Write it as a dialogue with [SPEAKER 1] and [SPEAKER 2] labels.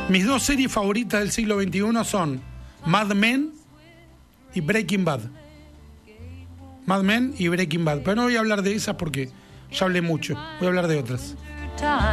[SPEAKER 1] Mis dos series favoritas del siglo XXI son Mad Men y Breaking Bad. Mad Men y Breaking Bad. Pero no voy a hablar de esas porque ya hablé mucho. Voy a hablar de otras.